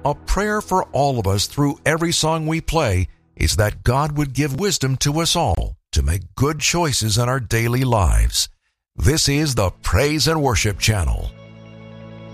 A prayer for all of us through every song we play is that God would give wisdom to us all to make good choices in our daily lives. This is the Praise and Worship Channel.